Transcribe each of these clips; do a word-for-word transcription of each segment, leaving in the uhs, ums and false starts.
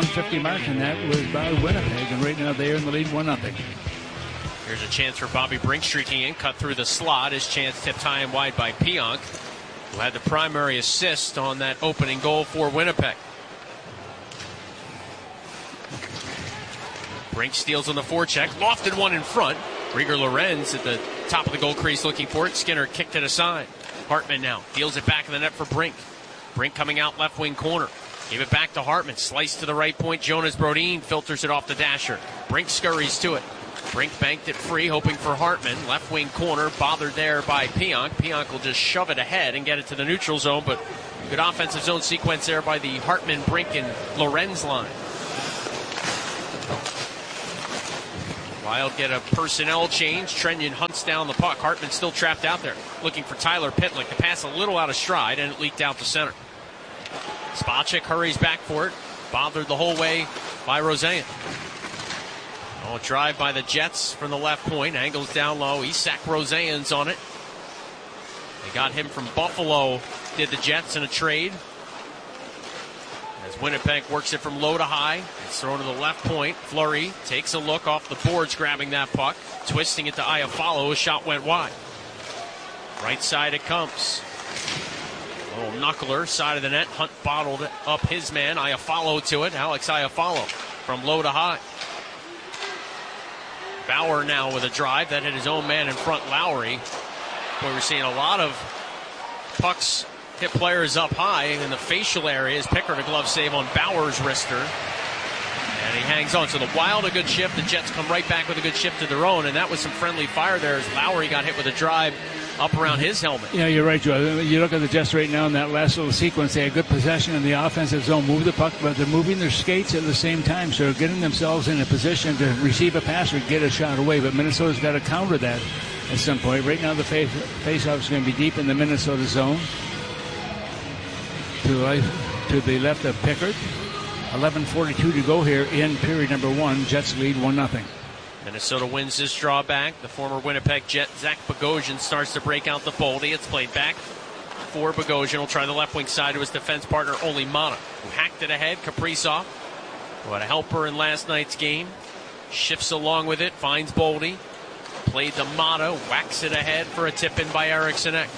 fifty mark, and that was by Winnipeg. And right now they are in the lead one nothing. Here's a chance for Bobby Brink streaking in, cut through the slot. His chance tipped high and wide by Pionk, who had the primary assist on that opening goal for Winnipeg. Brink steals on the forecheck, lofted one in front. Rieger Lorenz at the top of the goal crease looking for it. Skinner kicked it aside. Hartman now deals it back in the net for Brink. Brink coming out left wing corner. Gave it back to Hartman. Slice to the right point. Jonas Brodin filters it off the dasher. Brink scurries to it. Brink banked it free, hoping for Hartman. Left wing corner, bothered there by Pionk. Pionk will just shove it ahead and get it to the neutral zone, but good offensive zone sequence there by the Hartman, Brink, and Lorenz line. Wild get a personnel change. Trenyon hunts down the puck. Hartman still trapped out there, looking for Tyler Pitlick. The pass a little out of stride, and it leaked out to center. Spacek hurries back for it. Bothered the whole way by Roseanne. Oh, drive by the Jets from the left point. Angles down low. Isak Roseanne's on it. They got him from Buffalo, did the Jets in a trade. As Winnipeg works it from low to high. It's thrown to the left point. Fleury takes a look off the boards, grabbing that puck. Twisting it to Iafallo. A shot went wide. Right side it comes. Little knuckler, side of the net. Hunt bottled up his man. Iafallo to it. Alex Iafallo from low to high. Bauer now with a drive. That hit his own man in front, Lowry. Boy, we're seeing a lot of pucks hit players up high in the facial areas. Pickard a glove save on Bauer's wrister. And he hangs on. So the Wild a good shift. The Jets come right back with a good shift of their own. And that was some friendly fire there as Lowry got hit with a drive up around his helmet. Yeah, you're right, Joe. You look at the Jets right now in that last little sequence. They had good possession in the offensive zone, move the puck, but they're moving their skates at the same time. So they're getting themselves in a position to receive a pass or get a shot away. But Minnesota's got to counter that at some point. Right now the face, face-off is going to be deep in the Minnesota zone. To the, left, to the left of Pickard. eleven forty-two to go here in period number one. Jets lead one nothing. Minnesota wins this draw back. The former Winnipeg Jet, Zach Bogosian, starts to break out the Boldy. It's played back for Bogosian. Will try the left wing side to his defense partner, Oli Mata, who hacked it ahead. Kaprizov, who had a helper in last night's game, shifts along with it, finds Boldy. Played to Mata, whacks it ahead for a tip in by Eriksson Ek.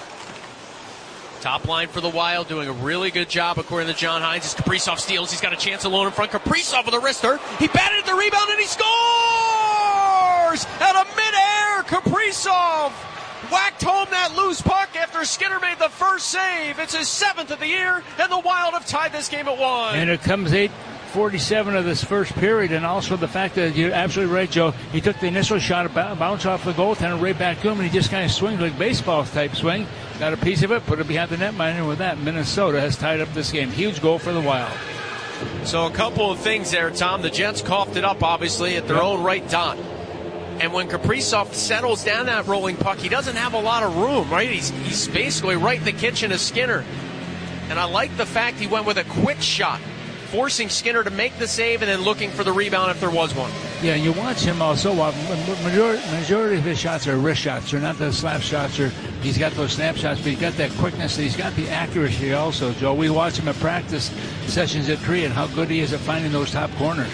Top line for the Wild, doing a really good job according to John Hines. As Kaprizov steals, he's got a chance alone in front. Kaprizov with a wrister. He batted the rebound and he scores! Out of midair, Kaprizov whacked home that loose puck after Skinner made the first save. It's his seventh of the year, and the Wild have tied this game at one. And it comes eight forty-seven of this first period, and also the fact that you're absolutely right, Joe. He took the initial shot, bounce off the goaltender right back to him, and he just kind of swings like baseball type swing. Got a piece of it, put it behind the netminder, and with that, Minnesota has tied up this game. Huge goal for the Wild. So a couple of things there, Tom. The Jets coughed it up, obviously, at their yep. own right dot. And when Kaprizov settles down that rolling puck, he doesn't have a lot of room, right? He's, he's basically right in the kitchen of Skinner. And I like the fact he went with a quick shot, forcing Skinner to make the save and then looking for the rebound if there was one. Yeah, you watch him also. Uh, majority, majority of his shots are wrist shots. They're not the slap shots. Or he's got those snap shots, but he's got that quickness. He's got the accuracy also, Joe. We watch him at practice sessions at Tree and how good he is at finding those top corners.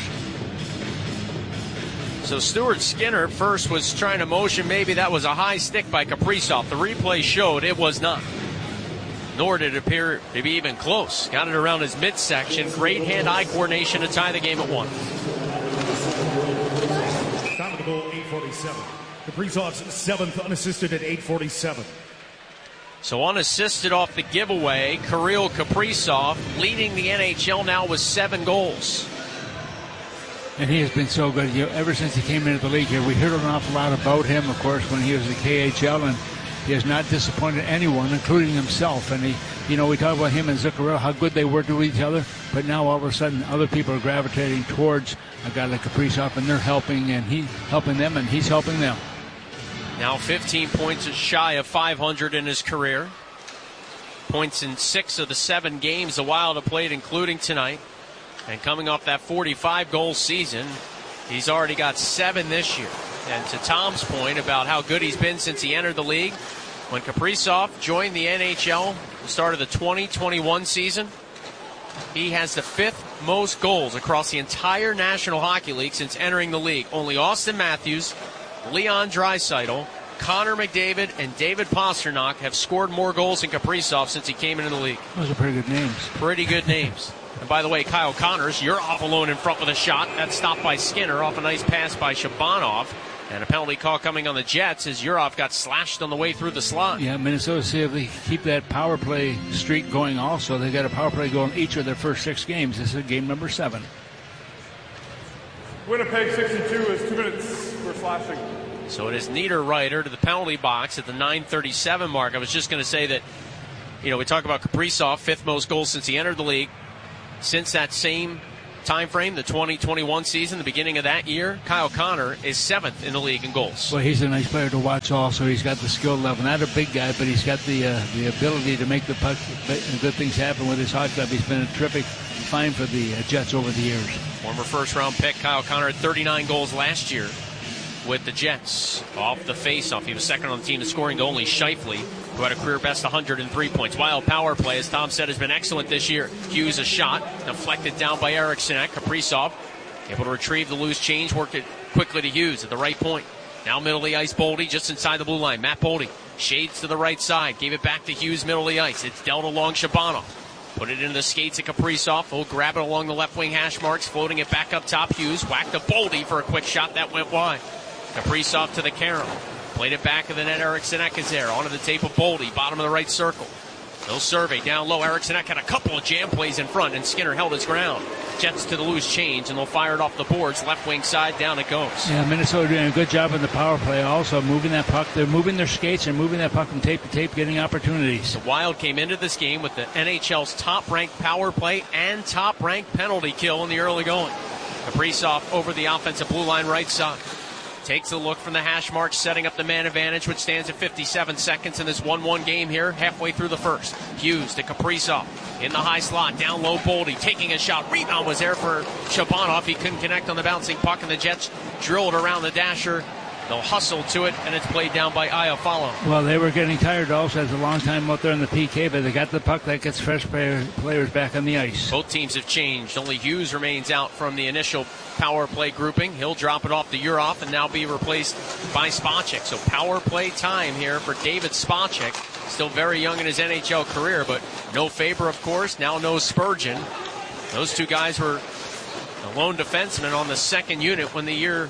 So Stuart Skinner first was trying to motion. Maybe that was a high stick by Kaprizov. The replay showed it was not. Nor did it appear to be even close. Got it around his midsection. Great hand-eye coordination to tie the game at one. Time of the goal, eight forty-seven. Kaprizov's seventh unassisted at eight forty-seven. So unassisted off the giveaway, Kirill Kaprizov leading the N H L now with seven goals. And he has been so good. You know, ever since he came into the league here, we heard an awful lot about him, of course, when he was in the K H L, and he has not disappointed anyone, including himself. And he, you know, we talk about him and Zuccarello, how good they were to each other, but now all of a sudden other people are gravitating towards a guy like Kaprizov, and they're helping, and he's helping them, and he's helping them. Now fifteen points shy of five hundred in his career. Points in six of the seven games the Wild have played, including tonight. And coming off that forty-five goal season, he's already got seven this year. And to Tom's point about how good he's been since he entered the league, when Kaprizov joined the N H L, the start of the twenty twenty-one season, He has the fifth most goals across the entire National Hockey League since entering the league. Only Austin Matthews, Leon Draisaitl, Connor McDavid, and David Pastrnak have scored more goals than Kaprizov since he came into the league. Those are pretty good names. Pretty good names. And by the way, Kyle Connors, you're off alone in front with a shot. That's stopped by Skinner off a nice pass by Shabanov. And a penalty call coming on the Jets as Urov got slashed on the way through the slot. Yeah, Minnesota, see if they keep that power play streak going also. They got a power play going each of their first six games. This is game number seven. Winnipeg sixty-two is two minutes for slashing. So it is Niederreiter to the penalty box at the nine thirty-seven mark. I was just going to say that, you know, we talk about Kaprizov, fifth most goals since he entered the league. Since that same time frame, the twenty twenty-one season, the beginning of that year, Kyle Connor is seventh in the league in goals. Well, he's a nice player to watch also. He's got the skill level. Not a big guy, but he's got the uh, the ability to make the puck, good things happen with his hockey club. He's been a terrific find for the uh, Jets over the years. Former first-round pick Kyle Connor had thirty-nine goals last year with the Jets. Off the face-off, he was second on the team in scoring to only Scheifele, who had a career best one hundred three points. Wild power play, as Tom said, has been excellent this year. Hughes a shot, deflected down by Eriksson at Kaprizov. Able to retrieve the loose change, work it quickly to Hughes at the right point. Now middle of the ice, Boldy just inside the blue line. Matt Boldy shades to the right side, gave it back to Hughes middle of the ice. It's dealt along Shabanov. Put it into the skates of Kaprizov. He'll grab it along the left wing hash marks, floating it back up top. Hughes whacked to Boldy for a quick shot that went wide. Kaprizov to the Karen. Played it back of the net. Eriksson Ek is there. Onto the tape of Boldy. Bottom of the right circle. He'll survey down low. Eriksson Ek had a couple of jam plays in front, and Skinner held his ground. Jets to the loose change, and they'll fire it off the boards. Left wing side, down it goes. Yeah, Minnesota doing a good job in the power play also, moving that puck. They're moving their skates and moving that puck from tape to tape, getting opportunities. The Wild came into this game with the N H L's top-ranked power play and top-ranked penalty kill in the early going. Kaprizov over the offensive blue line right side. Takes a look from the hash mark, setting up the man advantage, which stands at fifty-seven seconds in this one one game here, halfway through the first. Hughes to Kaprizov in the high slot, down low Boldy, taking a shot. Rebound was there for Shabanov. He couldn't connect on the bouncing puck, and the Jets drilled around the dasher. They'll hustle to it, and it's played down by Iafallo. Well, they were getting tired also. It's a long time out there in the P K, but they got the puck. That gets fresh player, players back on the ice. Both teams have changed. Only Hughes remains out from the initial power play grouping. He'll drop it off to Urov and now be replaced by Spacek. So power play time here for David Spacek. Still very young in his N H L career, but no Faber, of course. Now no Spurgeon. Those two guys were the lone defensemen on the second unit when the year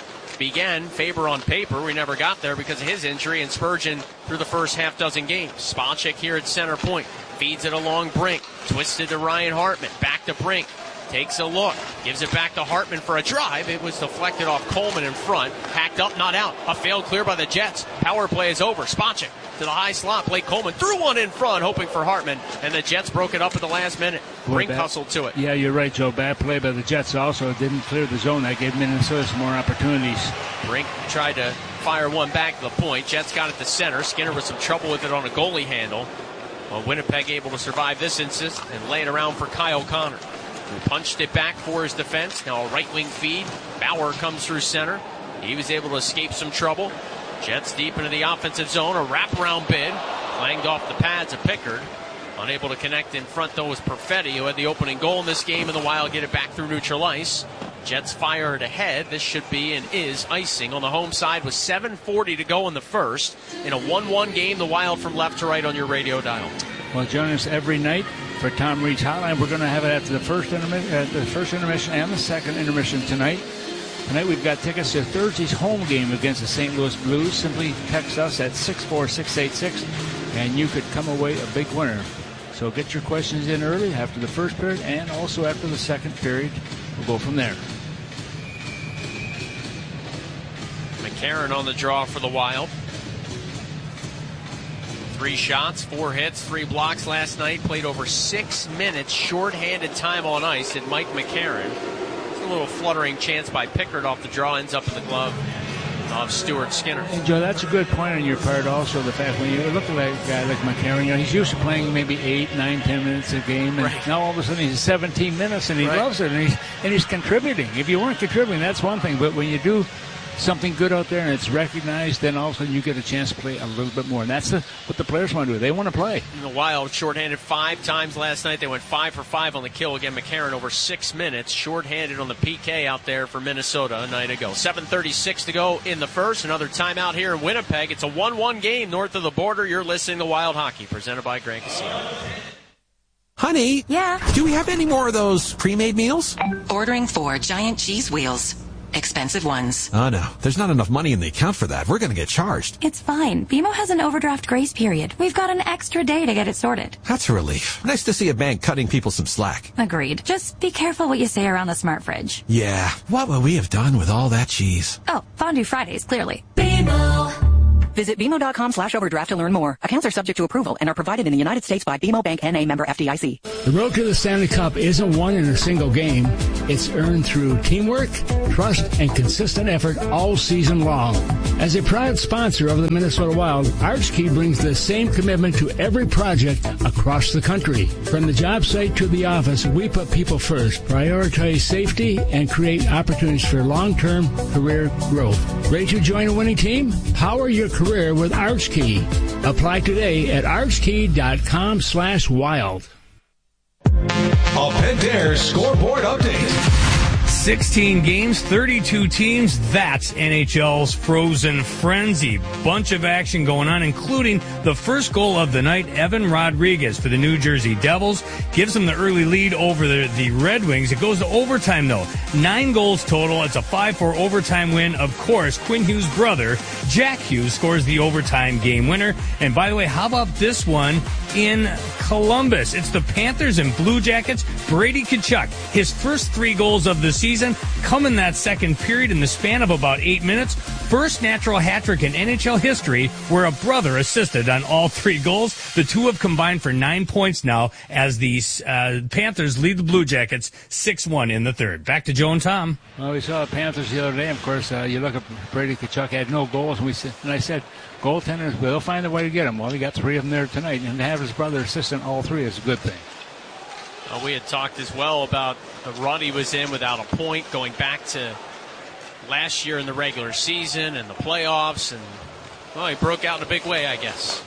began. Faber on paper, we never got there because of his injury, and Spurgeon through the first half dozen games. Spacek here at center point. Feeds it along Brink. Twisted to Ryan Hartman. Back to Brink. Takes a look. Gives it back to Hartman for a drive. It was deflected off Coleman in front. Hacked up, not out. A failed clear by the Jets. Power play is over. Spacek to the high slot. Blake Coleman threw one in front, hoping for Hartman, and the Jets broke it up at the last minute. Brink hustled to it. Yeah, you're right, Joe. Bad play by the Jets also. Didn't clear the zone. That gave Minnesota some more opportunities. Brink tried to fire one back to the point. Jets got it to center. Skinner with some trouble with it on a goalie handle. Well, Winnipeg able to survive this instance and lay it around for Kyle Connor, who punched it back for his defense. Now a right wing feed. Bauer comes through center. He was able to escape some trouble. Jets deep into the offensive zone. A wraparound bid. Clanged off the pads of Pickard. Unable to connect in front, though, was Perfetti, who had the opening goal in this game, and the Wild get it back through neutral ice. Jets fire it ahead. This should be and is icing on the home side with seven forty to go in the first. In a one one game, the Wild from left to right on your radio dial. Well, join us every night for Tom Reed's Hotline. We're going to have it after the first intermission, uh, the first intermission and the second intermission tonight. Tonight we've got tickets to Thursday's home game against the Saint Louis Blues. Simply text us at six four six eight six, and you could come away a big winner. So get your questions in early after the first period and also after the second period. We'll go from there. McCarron on the draw for the Wild. Three shots, four hits, three blocks last night. Played over six minutes shorthanded time on ice at Mike McCarron. It's a little fluttering chance by Pickard off the draw. Ends up in the glove of Stuart Skinner. And Joe, that's a good point on your part also, the fact when you look at a guy like McCarron, you know, he's used to playing maybe eight, nine, ten minutes a game, and right. now all of a sudden he's seventeen minutes and he right. loves it, and he's, and he's contributing. If you weren't contributing, that's one thing, but when you do something good out there and it's recognized, then all of a sudden you get a chance to play a little bit more. And that's the, what the players want to do. They want to play. And the Wild shorthanded five times last night. They went five for five on the kill. Again, McCarron over six minutes. Shorthanded on the P K out there for Minnesota a night ago. seven thirty-six to go in the first. Another timeout here in Winnipeg. It's a one one game north of the border. You're listening to Wild Hockey, presented by Grand Casino. Honey, yeah, do we have any more of those pre-made meals? Ordering four giant cheese wheels. Expensive ones. Oh, no. There's not enough money in the account for that. We're going to get charged. It's fine. B M O has an overdraft grace period. We've got an extra day to get it sorted. That's a relief. Nice to see a bank cutting people some slack. Agreed. Just be careful what you say around the smart fridge. Yeah. What would we have done with all that cheese? Oh, Fondue Fridays, clearly. B M O. Visit B M O dot com slash overdraft to learn more. Accounts are subject to approval and are provided in the United States by B M O Bank N A member F D I C. The road to the Stanley Cup isn't won in a single game. It's earned through teamwork, trust, and consistent effort all season long. As a proud sponsor of the Minnesota Wild, Archkey brings the same commitment to every project across the country. From the job site to the office, we put people first, prioritize safety, and create opportunities for long-term career growth. Ready to join a winning team? Power your career with Archkey. Apply today at archkey dot com slash wild. A Pentair scoreboard update. sixteen games, thirty-two teams. That's N H L's Frozen Frenzy. Bunch of action going on, including the first goal of the night. Evan Rodriguez for the New Jersey Devils gives them the early lead over the, the Red Wings. It goes to overtime, though. Nine goals total. It's a five four overtime win. Of course, Quinn Hughes' brother, Jack Hughes, scores the overtime game winner. And by the way, how about this one in Columbus? It's the Panthers and Blue Jackets. Brady Tkachuk, his first three goals of the season come in that second period in the span of about eight minutes. First natural hat trick in N H L history where a brother assisted on all three goals. The two have combined for nine points now as the uh, Panthers lead the Blue Jackets six one in the third. Back to Joe and Tom. Well, we saw the Panthers the other day. Of course, uh, you look at Brady Tkachuk had no goals, and we said, and I said, goaltenders will find a way to get him. Well, he got three of them there tonight, and to have his brother assist in all three is a good thing. Well, we had talked as well about the run he was in without a point, going back to last year in the regular season and the playoffs, and well, he broke out in a big way, I guess.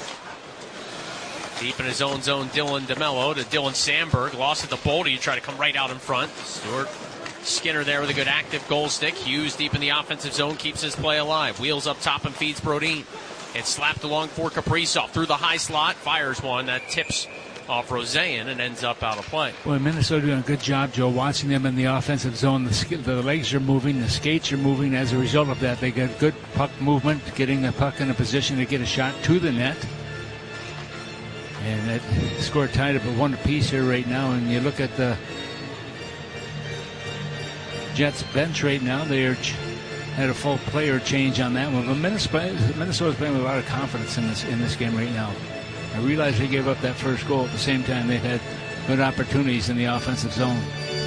Deep in his own zone, Dylan DeMello to Dylan Sandberg. Lost at the Boldy. He tried to come right out in front. Stuart Skinner there with a good active goal stick. Hughes deep in the offensive zone keeps his play alive. Wheels up top and feeds Brodin. It's slapped along for Kaprizov through the high slot. Fires one that tips off Roseanne and ends up out of play. Well, Minnesota doing a good job, Joe, watching them in the offensive zone. The, the legs are moving, the skates are moving. As a result of that, they get good puck movement, getting the puck in a position to get a shot to the net. And it scored tied up at one apiece here right now. And you look at the Jets bench right now, they are ch- had a full player change on that one. But Minnesota, Minnesota's playing with a lot of confidence in this in this game right now. I realize they gave up that first goal. At the same time, they've had good opportunities in the offensive zone.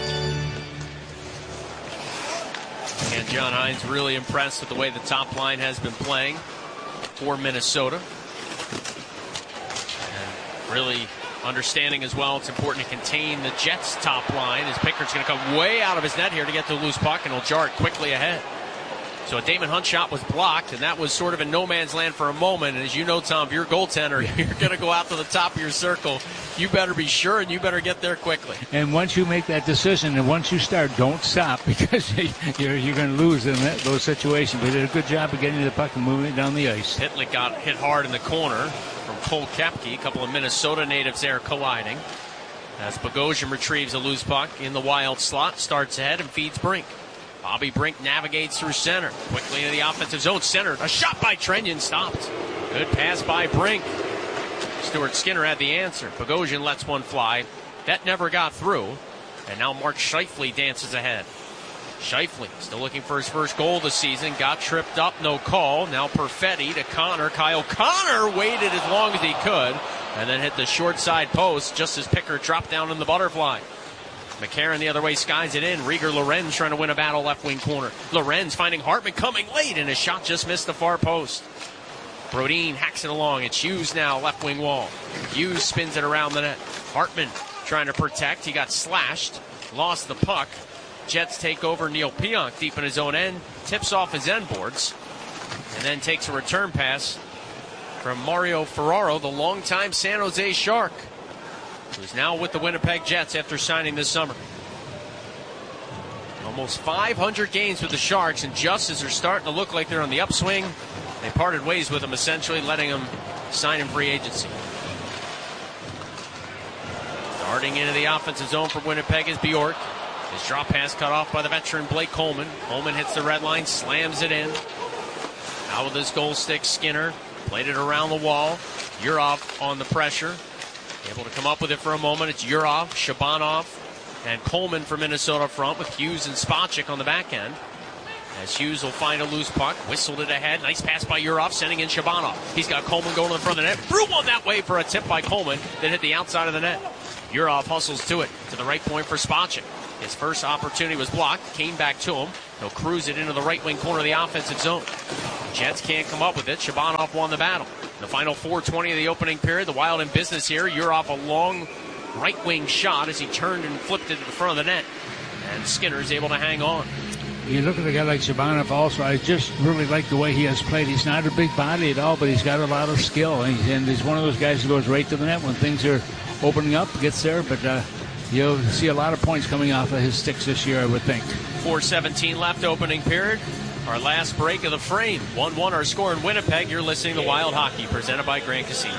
And John Hines really impressed with the way the top line has been playing for Minnesota. And really understanding as well it's important to contain the Jets' top line as Pickett's going to come way out of his net here to get the loose puck, and he'll jar it quickly ahead. So a Damon Hunt shot was blocked, and that was sort of in no man's land for a moment. And as you know, Tom, if you're a goaltender, you're going to go out to the top of your circle. You better be sure, and you better get there quickly. And once you make that decision, and once you start, don't stop, because you're, you're going to lose in that, those situations. We did a good job of getting the puck and moving it down the ice. Pitlick got hit hard in the corner from Cole Koepke. A couple of Minnesota natives there colliding. As Bogosian retrieves a loose puck in the Wild slot, starts ahead and feeds Brink. Bobby Brink navigates through center, quickly into the offensive zone. Center, a shot by Trenyon, stopped. Good pass by Brink. Stuart Skinner had the answer. Bogosian lets one fly. That never got through. And now Mark Scheifele dances ahead. Scheifele still looking for his first goal this season. Got tripped up, no call. Now Perfetti to Connor. Kyle Connor waited as long as he could and then hit the short side post just as Pickard dropped down in the butterfly. McCarron the other way skies it in. Rieger Lorenz trying to win a battle left wing corner. Lorenz finding Hartman coming late, and his shot just missed the far post. Brodin hacks it along. It's Hughes now, left wing wall. Hughes spins it around the net. Hartman trying to protect. He got slashed. Lost the puck. Jets take over. Neil Pionk deep in his own end, tips off his end boards, and then takes a return pass from Mario Ferraro, the longtime San Jose Shark, who's now with the Winnipeg Jets after signing this summer. Almost five hundred games with the Sharks, and just as they're starting to look like they're on the upswing, they parted ways with him, essentially letting him sign in free agency. Darting into the offensive zone for Winnipeg is Bjork. His drop pass cut off by the veteran Blake Coleman. Coleman hits the red line, slams it in. Out with his goal stick, Skinner played it around the wall. Yurov on the pressure. Able to come up with it for a moment. It's Yurov, Shabanov, and Coleman for Minnesota front with Hughes and Spacek on the back end. As Hughes will find a loose puck, whistled it ahead. Nice pass by Yurov, sending in Shabanov. He's got Coleman going to the front of the net. Threw one that way for a tip by Coleman that hit the outside of the net. Yurov hustles to it, to the right point for Spacek. His first opportunity was blocked, came back to him. He'll cruise it into the right wing corner of the offensive zone. Jets can't come up with it. Shabanov won the battle. The final four twenty of the opening period, the Wild in business here. Yurov a long right wing shot as he turned and flipped it to the front of the net. And Skinner's able to hang on. You look at a guy like Shabanov also, I just really like the way he has played. He's not a big body at all, but he's got a lot of skill. And he's, and he's one of those guys who goes right to the net when things are opening up, gets there. But uh, you'll see a lot of points coming off of his sticks this year, I would think. four seventeen left, opening period. Our last break of the frame. one one our score in Winnipeg. You're listening to Wild Hockey, presented by Grand Casino.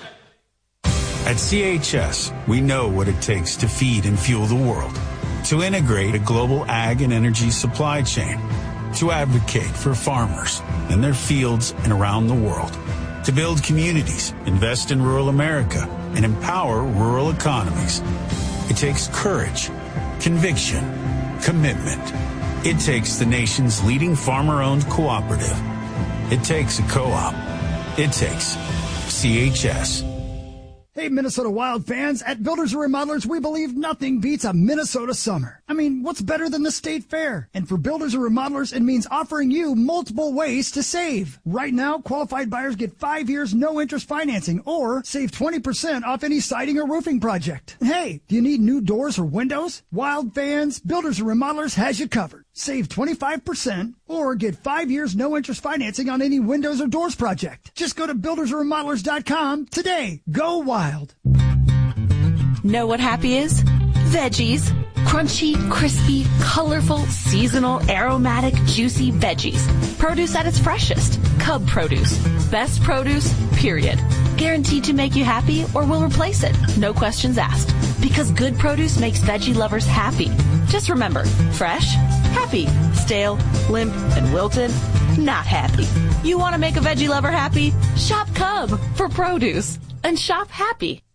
At C H S, we know what it takes to feed and fuel the world. To integrate a global ag and energy supply chain. To advocate for farmers in their fields and around the world. To build communities, invest in rural America, and empower rural economies. It takes courage, conviction, commitment. It takes the nation's leading farmer-owned cooperative. It takes a co-op. It takes C H S. Hey, Minnesota Wild fans, at Builders and Remodelers, we believe nothing beats a Minnesota summer. I mean, what's better than the State Fair? And for Builders and Remodelers, it means offering you multiple ways to save. Right now, qualified buyers get five years no-interest financing or save twenty percent off any siding or roofing project. Hey, do you need new doors or windows? Wild fans, Builders and Remodelers has you covered. Save twenty-five percent or get five years no-interest financing on any windows or doors project. Just go to builders and remodelers dot com today. Go Wild. Know what happy is? Veggies. Crunchy, crispy, colorful, seasonal, aromatic, juicy veggies. Produce at its freshest. Cub Produce. Best produce, period. Guaranteed to make you happy or will replace it. No questions asked. Because good produce makes veggie lovers happy. Just remember, fresh, happy. Stale, limp, and wilted, not happy. You want to make a veggie lover happy? Shop Cub for produce. And shop happy.